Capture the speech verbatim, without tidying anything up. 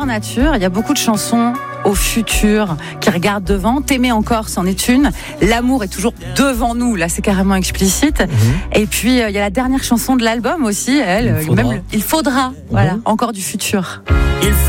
nature. Il y a beaucoup de chansons au futur qui regardent devant. T'aimer encore, c'en est une. L'amour est toujours devant nous. Là, c'est carrément explicite. Mmh. Et puis, il euh, y a la dernière chanson de l'album aussi. Elle, il faudra. Même, il faudra. Mmh. Voilà, encore du futur. Il